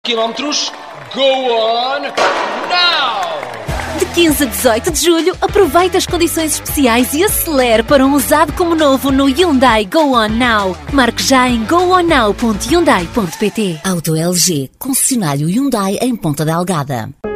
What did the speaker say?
Quilómetros, go on now! De 15 a 18 de julho, aproveite as condições especiais e acelere para um usado como novo no Hyundai Go On Now. Marque já em gooonnow.hyundai.pt. Auto LG, concessionário Hyundai em Ponta Delgada.